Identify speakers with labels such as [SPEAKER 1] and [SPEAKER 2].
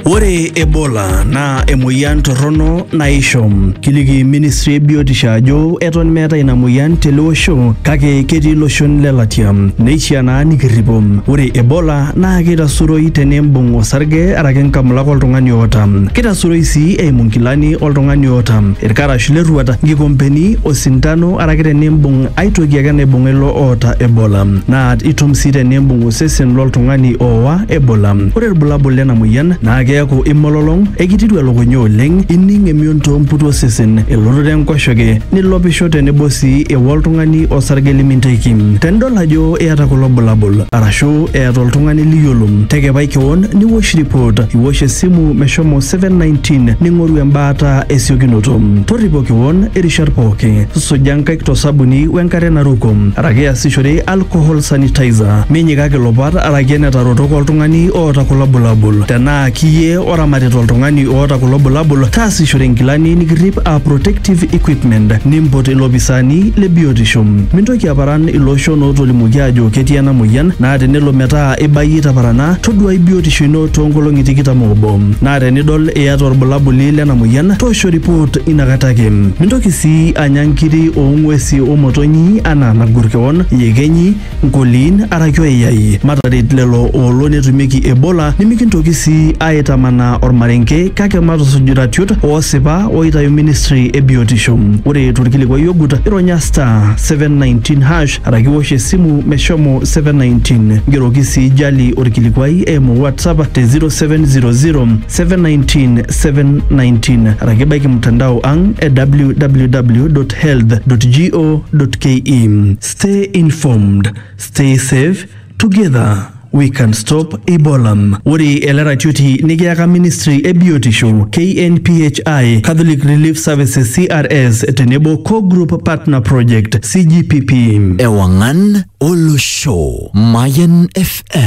[SPEAKER 1] Ore Ebola na emoyian torrono naishom. Kiliki Ministry biotisho ajo eton meeta ina moyian tele osho kake ketii loshon lelatia. Neishaa naa nikirripo. Ore Ebola naa kitasuroi tenembung osarge araki nkamulak oltung'ani oota. Kitasuroi sii eimu nkilani oltung'ani oota. Irkarash leruat, nkikompeni, osindano araki tenembung aitoki ake naibung ilo oota Ebola. Naa itum sii tenembung osesen loltung'ani oowa Ebola. Ore irbulabul lena moyian naa keeku imololong, ekititu elukunya oleng, ining emion toompuit osesen, elototo enkoshoke, nilopisho tenebo sii ewa oltung'ani osarge liminteki. Tenidol ajo eeta kulo bulabul arashu eeta oltung'ani liyiolo, tekepai keon niwosh report, iwosh esimu meshomo 719 ning'oru embaata esiokinoto. Torripo keon irishat pooki, suja nkaik tosabuni wenkare naruko, araki easishore alcohol sanitizer, minyikaki lopat araki enetarotok oltung'ani oota kulo bulabul. Tenaa kiyie oramatita oltung'ani oota kulo bulabul, taasishore nkilani nikirrip a protective equipment, nimpot ilopisani le biotisho. Mintoki aparan iloshon ootolimuoki ajo ketii ena moyian, naa tenelo metaa ibayie taparana, toduai biotisho ino toonkolong'i 21. Naa tenidol iyata orbulabuli lena moyian, toosho report inakata ake. Mintoki sii anya nkiri oong'uesi omotonyi anaa nagur keon, yekenyi, nkoliin araki oiyai. Mataret lelo oolo netumieki Ebola, nimikintoki sii aitamanaa ormarenke kake matusuj iratiot oosipa oitayu Ministry e biotisho. Ore torkilikwai ogut, ironya *719# araki wosh esimu meshomo 719. Ngeroki sii jali orkilikwai eimu WhatsApp te 0700 719 719 araki baiki mtandao ang e www.health.go.ke. Stay informed, stay safe, together we can stop Ebola. Ore ele ratioti nikiyaka Ministry e biotisho, KNPHI, Catholic Relief Services CRS, tenebo Co-Group Partner Project CGPP.
[SPEAKER 2] Ewangan Olosho, Mayan FM.